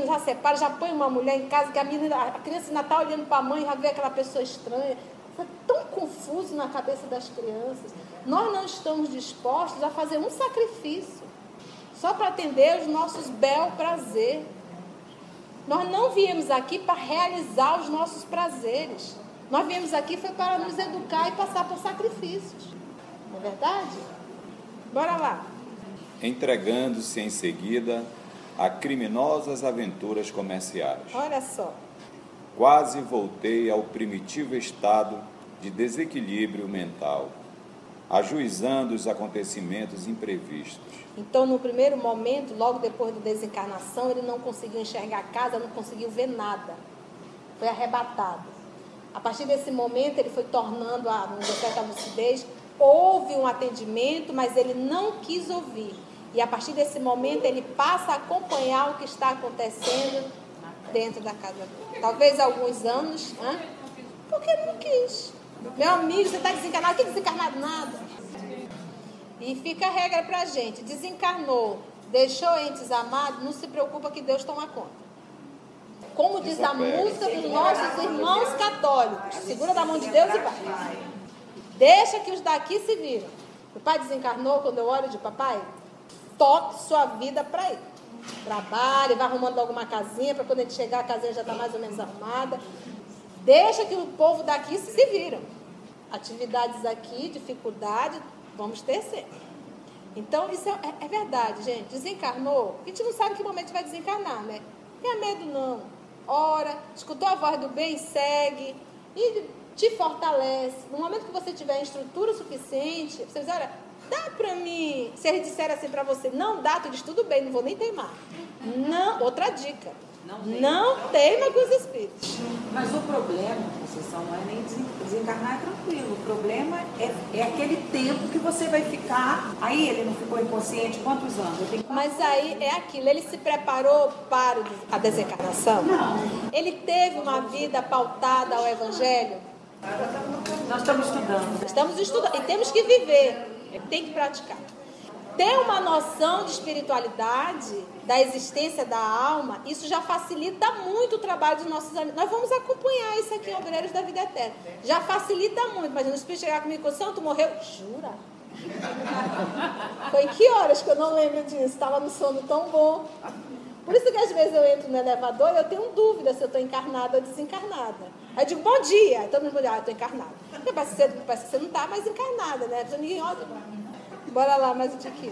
já separa, já põe uma mulher em casa, que a criança ainda está olhando para a mãe, já vê aquela pessoa estranha. É tão confuso na cabeça das crianças. Nós não estamos dispostos a fazer um sacrifício só para atender os nossos bel prazer. Nós não viemos aqui para realizar os nossos prazeres. Nós viemos aqui foi para nos educar e passar por sacrifícios. Não é verdade? Bora lá. Entregando-se em seguida a criminosas aventuras comerciais. Olha só. Quase voltei ao primitivo estado de desequilíbrio mental, ajuizando os acontecimentos imprevistos. Então, no primeiro momento, logo depois da desencarnação, ele não conseguiu enxergar a casa, não conseguiu ver nada. Foi arrebatado. A partir desse momento, ele foi tornando a certa lucidez. Houve um atendimento, mas ele não quis ouvir. E a partir desse momento, ele passa a acompanhar o que está acontecendo dentro da casa dele. Talvez alguns anos, porque ele não quis. Meu amigo, você está desencarnado? Que desencarnado nada. E fica a regra para a gente. Desencarnou, deixou entes amados, não se preocupa que Deus toma conta. Como diz a música dos nossos irmãos católicos. Segura da mão de Deus e vai. Deixa que os daqui se viram. O pai desencarnou, quando eu olho de papai, toque sua vida para ele. Trabalhe, vai arrumando alguma casinha, para quando ele chegar, a casinha já está mais ou menos arrumada. Deixa que o povo daqui se viram. Atividades aqui, dificuldade, vamos ter sempre. Então, isso é verdade, gente. Desencarnou, a gente não sabe em que momento vai desencarnar, né? Não tenha medo, não. Ora, escutou a voz do bem, segue. E te fortalece. No momento que você tiver estrutura suficiente, você diz, olha, dá para mim. Se eles disserem assim para você, não dá, tu diz, tudo bem, não vou nem teimar. Não, outra dica. Não teima com os espíritos. Mas o problema, Conceição, não é nem desencarnar, é tranquilo. O problema é aquele tempo que você vai ficar. Aí ele não ficou inconsciente quantos anos? Mas aí é aquilo, ele se preparou para a desencarnação? Não. Ele teve uma vida pautada ao Evangelho? Nós estamos estudando. Estamos estudando e temos que viver, tem que praticar. Ter uma noção de espiritualidade, da existência da alma, isso já facilita muito o trabalho dos nossos amigos. Nós vamos acompanhar isso aqui em Obreiros da Vida Eterna. Já facilita muito. Imagina, o espírito chegar comigo e dizer, tu morreu? Jura? Foi em que horas que eu não lembro disso? Estava no sono tão bom. Por isso que às vezes eu entro no elevador e eu tenho dúvida se eu estou encarnada ou desencarnada. Aí eu digo, bom dia. Aí todo mundo diz, eu estou encarnada. Porque parece que você não está mais encarnada, né? Ninguém olha. Bora lá, mais um tiquinho.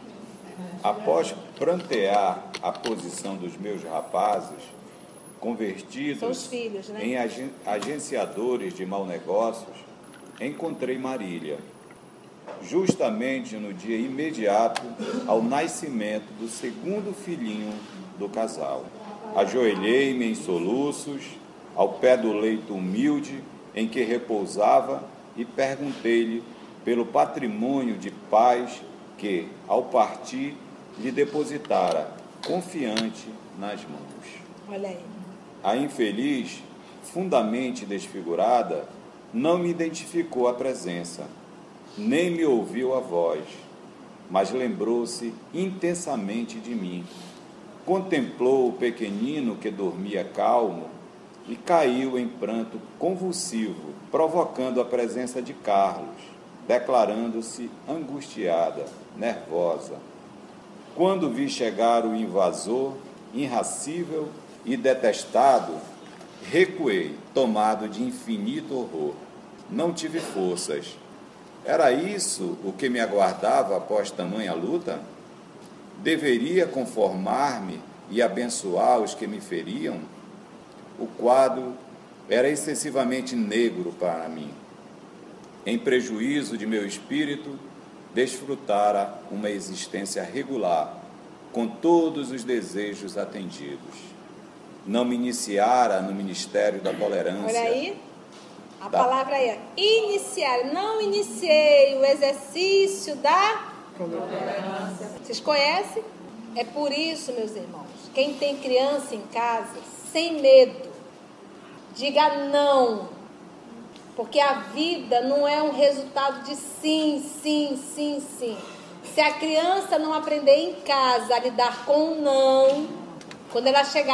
Após prantear a posição dos meus rapazes, convertidos São os filhos, né? em agenciadores de maus negócios, encontrei Marília, justamente no dia imediato ao nascimento do segundo filhinho do casal. Ajoelhei-me em soluços, ao pé do leito humilde em que repousava e perguntei-lhe pelo patrimônio de paz que, ao partir, lhe depositara, confiante, nas mãos. Olha aí. A infeliz, fundamente desfigurada, não me identificou a presença, nem me ouviu a voz, mas lembrou-se intensamente de mim. Contemplou o pequenino que dormia calmo e caiu em pranto convulsivo, provocando a presença de Carlos, declarando-se angustiada, nervosa. Quando vi chegar o invasor, irracível e detestado, recuei, tomado de infinito horror. Não tive forças. Era isso o que me aguardava após tamanha luta? Deveria conformar-me e abençoar os que me feriam? O quadro era excessivamente negro para mim. Em prejuízo de meu espírito, desfrutara uma existência regular, com todos os desejos atendidos. Não me iniciara no ministério da tolerância. Olha aí, a palavra aí é iniciar. Não iniciei o exercício da tolerância. Vocês conhecem? É por isso, meus irmãos, quem tem criança em casa, sem medo, diga não. Porque a vida não é um resultado de sim, sim, sim, sim. Se a criança não aprender em casa a lidar com o não, quando ela chegar